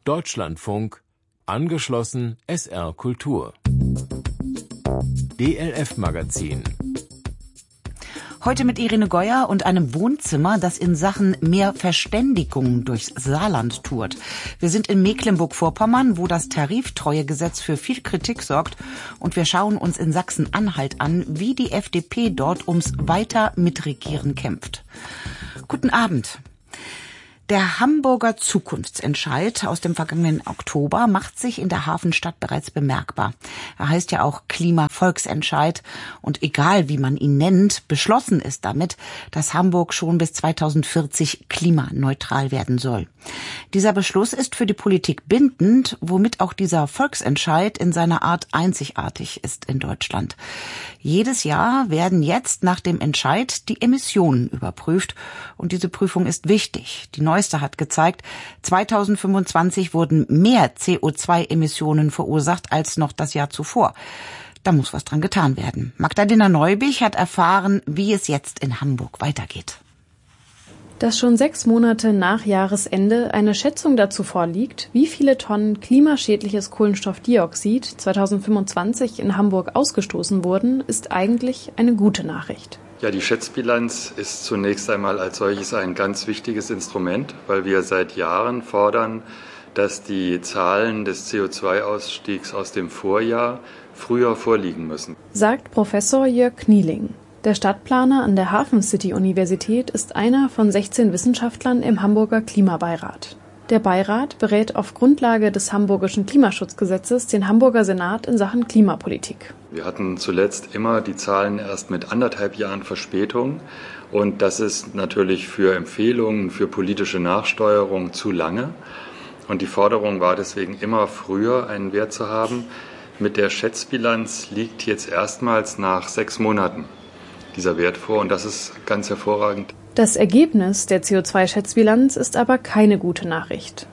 Deutschlandfunk, angeschlossen SR Kultur. DLF Magazin. Heute mit Irene Geuer und einem Wohnzimmer, das in Sachen mehr Verständigung durchs Saarland tourt. Wir sind in Mecklenburg-Vorpommern, wo das Tariftreuegesetz für viel Kritik sorgt. Und wir schauen uns in Sachsen-Anhalt an, wie die FDP dort ums weiter Mitregieren kämpft. Guten Abend. Der Hamburger Zukunftsentscheid aus dem vergangenen Oktober macht sich in der Hafenstadt bereits bemerkbar. Er heißt ja auch Klimavolksentscheid und egal wie man ihn nennt, beschlossen ist damit, dass Hamburg schon bis 2040 klimaneutral werden soll. Dieser Beschluss ist für die Politik bindend, womit auch dieser Volksentscheid in seiner Art einzigartig ist in Deutschland. Jedes Jahr werden jetzt nach dem Entscheid die Emissionen überprüft und diese Prüfung ist wichtig. Die neueste hat gezeigt, 2025 wurden mehr CO2-Emissionen verursacht als noch das Jahr zuvor. Da muss was dran getan werden. Magdalena Neubich hat erfahren, wie es jetzt in Hamburg weitergeht. Dass schon 6 Monate nach Jahresende eine Schätzung dazu vorliegt, wie viele Tonnen klimaschädliches Kohlenstoffdioxid 2025 in Hamburg ausgestoßen wurden, ist eigentlich eine gute Nachricht. Ja, die Schätzbilanz ist zunächst einmal als solches ein ganz wichtiges Instrument, weil wir seit Jahren fordern, dass die Zahlen des CO2-Ausstiegs aus dem Vorjahr früher vorliegen müssen. Sagt Professor Jörg Knieling. Der Stadtplaner an der Hafen City Universität ist einer von 16 Wissenschaftlern im Hamburger Klimabeirat. Der Beirat berät auf Grundlage des Hamburgischen Klimaschutzgesetzes den Hamburger Senat in Sachen Klimapolitik. Wir hatten zuletzt immer die Zahlen erst mit 1,5 Jahren Verspätung und das ist natürlich für Empfehlungen, für politische Nachsteuerung zu lange. Und die Forderung war deswegen immer früher einen Wert zu haben. Mit der Schätzbilanz liegt jetzt erstmals nach 6 Monaten dieser Wert vor und das ist ganz hervorragend. Das Ergebnis der CO2-Schätzbilanz ist aber keine gute Nachricht.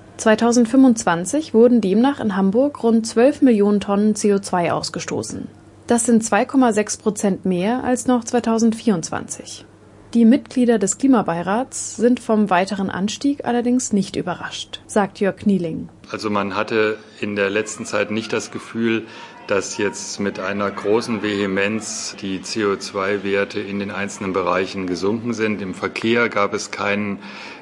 2025 wurden demnach in Hamburg rund 12 Millionen Tonnen CO2 ausgestoßen. Das sind 2,6% mehr als noch 2024. Die Mitglieder des Klimabeirats sind vom weiteren Anstieg allerdings nicht überrascht, sagt Jörg Knieling. Also man hatte in der letzten Zeit nicht das Gefühl, dass jetzt mit einer großen Vehemenz die CO2-Werte in den einzelnen Bereichen gesunken sind. Im Verkehr gab es keinen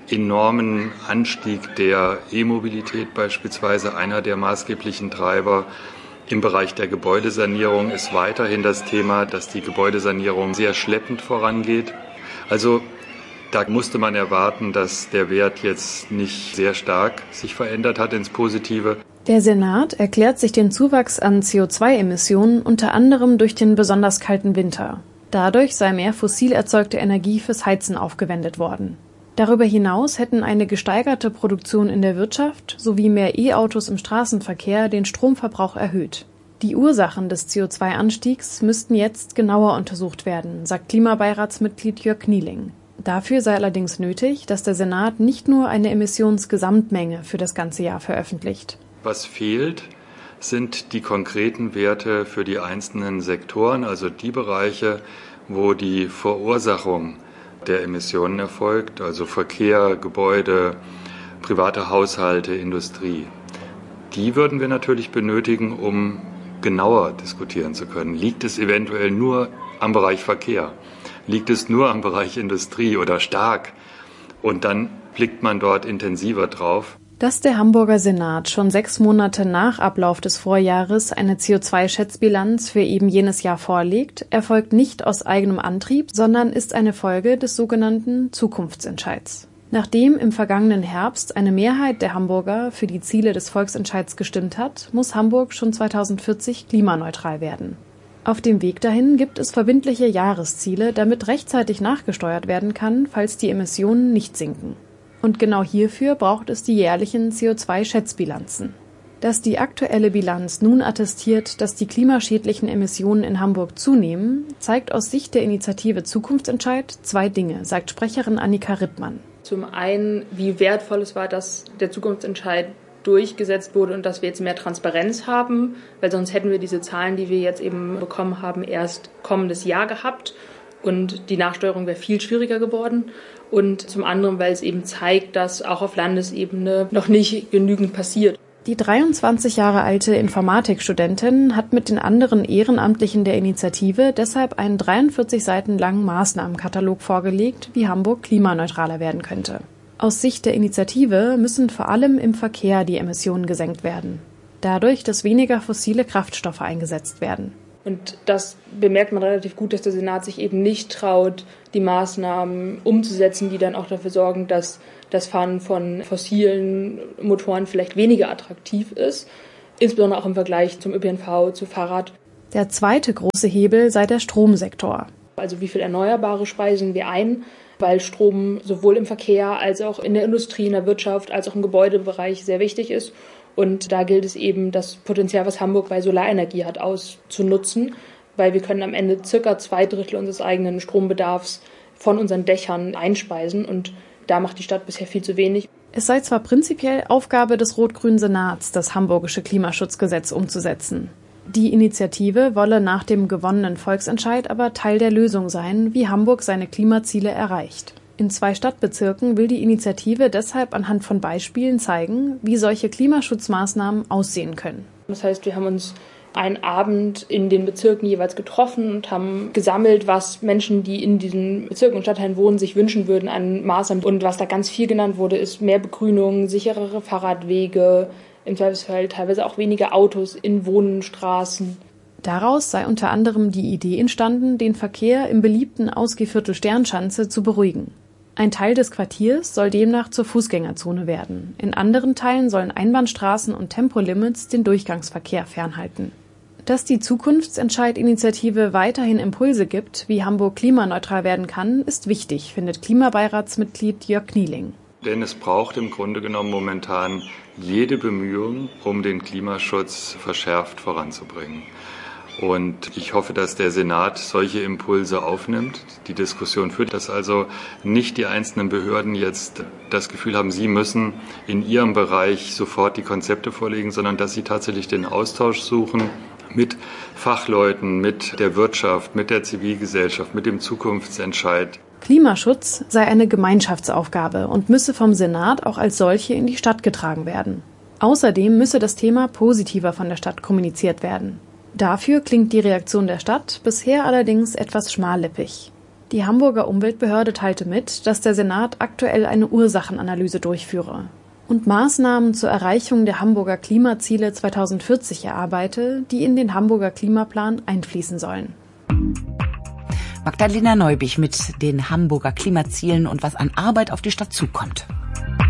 enormen Anstieg der E-Mobilität beispielsweise, einer der maßgeblichen Treiber. Im Bereich der Gebäudesanierung ist weiterhin das Thema, dass die Gebäudesanierung sehr schleppend vorangeht. Also da musste man erwarten, dass der Wert jetzt nicht sehr stark sich verändert hat ins Positive. Der Senat erklärt sich den Zuwachs an CO2-Emissionen unter anderem durch den besonders kalten Winter. Dadurch sei mehr fossil erzeugte Energie fürs Heizen aufgewendet worden. Darüber hinaus hätten eine gesteigerte Produktion in der Wirtschaft sowie mehr E-Autos im Straßenverkehr den Stromverbrauch erhöht. Die Ursachen des CO2-Anstiegs müssten jetzt genauer untersucht werden, sagt Klimabeiratsmitglied Jörg Knieling. Dafür sei allerdings nötig, dass der Senat nicht nur eine Emissionsgesamtmenge für das ganze Jahr veröffentlicht. Was fehlt, sind die konkreten Werte für die einzelnen Sektoren, also die Bereiche, wo die Verursachung der Emissionen erfolgt, also Verkehr, Gebäude, private Haushalte, Industrie. Die würden wir natürlich benötigen, um genauer diskutieren zu können. Liegt es eventuell nur am Bereich Verkehr? Liegt es nur am Bereich Industrie oder stark? Und dann blickt man dort intensiver drauf. Dass der Hamburger Senat schon 6 Monate nach Ablauf des Vorjahres eine CO2-Schätzbilanz für eben jenes Jahr vorlegt, erfolgt nicht aus eigenem Antrieb, sondern ist eine Folge des sogenannten Zukunftsentscheids. Nachdem im vergangenen Herbst eine Mehrheit der Hamburger für die Ziele des Volksentscheids gestimmt hat, muss Hamburg schon 2040 klimaneutral werden. Auf dem Weg dahin gibt es verbindliche Jahresziele, damit rechtzeitig nachgesteuert werden kann, falls die Emissionen nicht sinken. Und genau hierfür braucht es die jährlichen CO2-Schätzbilanzen. Dass die aktuelle Bilanz nun attestiert, dass die klimaschädlichen Emissionen in Hamburg zunehmen, zeigt aus Sicht der Initiative Zukunftsentscheid 2 Dinge, sagt Sprecherin Annika Rittmann. Zum einen, wie wertvoll es war, dass der Zukunftsentscheid durchgesetzt wurde und dass wir jetzt mehr Transparenz haben, weil sonst hätten wir diese Zahlen, die wir jetzt eben bekommen haben, erst kommendes Jahr gehabt. und die Nachsteuerung wäre viel schwieriger geworden. Und zum anderen, weil es eben zeigt, dass auch auf Landesebene noch nicht genügend passiert. Die 23 Jahre alte Informatikstudentin hat mit den anderen Ehrenamtlichen der Initiative deshalb einen 43 Seiten langen Maßnahmenkatalog vorgelegt, wie Hamburg klimaneutraler werden könnte. Aus Sicht der Initiative müssen vor allem im Verkehr die Emissionen gesenkt werden. Dadurch, dass weniger fossile Kraftstoffe eingesetzt werden. Und das bemerkt man relativ gut, dass der Senat sich eben nicht traut, die Maßnahmen umzusetzen, die dann auch dafür sorgen, dass das Fahren von fossilen Motoren vielleicht weniger attraktiv ist, insbesondere auch im Vergleich zum ÖPNV, zu Fahrrad. Der zweite große Hebel sei der Stromsektor. Also wie viel Erneuerbare speisen wir ein, weil Strom sowohl im Verkehr als auch in der Industrie, in der Wirtschaft, als auch im Gebäudebereich sehr wichtig ist. Und da gilt es eben, das Potenzial, was Hamburg bei Solarenergie hat, auszunutzen, weil wir können am Ende ca. 2/3 unseres eigenen Strombedarfs von unseren Dächern einspeisen und da macht die Stadt bisher viel zu wenig. Es sei zwar prinzipiell Aufgabe des rot-grünen Senats, das hamburgische Klimaschutzgesetz umzusetzen. Die Initiative wolle nach dem gewonnenen Volksentscheid aber Teil der Lösung sein, wie Hamburg seine Klimaziele erreicht. In 2 Stadtbezirken will die Initiative deshalb anhand von Beispielen zeigen, wie solche Klimaschutzmaßnahmen aussehen können. Das heißt, wir haben uns einen Abend in den Bezirken jeweils getroffen und haben gesammelt, was Menschen, die in diesen Bezirken und Stadtteilen wohnen, sich wünschen würden an Maßnahmen. Und was da ganz viel genannt wurde, ist mehr Begrünung, sicherere Fahrradwege, im Zweifelsfall teilweise auch weniger Autos in Wohnstraßen. Daraus sei unter anderem die Idee entstanden, den Verkehr im beliebten Ausgehviertel Sternschanze zu beruhigen. Ein Teil des Quartiers soll demnach zur Fußgängerzone werden. In anderen Teilen sollen Einbahnstraßen und Tempolimits den Durchgangsverkehr fernhalten. Dass die Zukunftsentscheid-Initiative weiterhin Impulse gibt, wie Hamburg klimaneutral werden kann, ist wichtig, findet Klimabeiratsmitglied Jörg Knieling. Denn es braucht im Grunde genommen momentan jede Bemühung, um den Klimaschutz verschärft voranzubringen. Und ich hoffe, dass der Senat solche Impulse aufnimmt, die Diskussion führt, dass also nicht die einzelnen Behörden jetzt das Gefühl haben, sie müssen in ihrem Bereich sofort die Konzepte vorlegen, sondern dass sie tatsächlich den Austausch suchen mit Fachleuten, mit der Wirtschaft, mit der Zivilgesellschaft, mit dem Zukunftsentscheid. Klimaschutz sei eine Gemeinschaftsaufgabe und müsse vom Senat auch als solche in die Stadt getragen werden. Außerdem müsse das Thema positiver von der Stadt kommuniziert werden. Dafür klingt die Reaktion der Stadt bisher allerdings etwas schmallippig. Die Hamburger Umweltbehörde teilte mit, dass der Senat aktuell eine Ursachenanalyse durchführe und Maßnahmen zur Erreichung der Hamburger Klimaziele 2040 erarbeite, die in den Hamburger Klimaplan einfließen sollen. Magdalena Neubich mit den Hamburger Klimazielen und was an Arbeit auf die Stadt zukommt.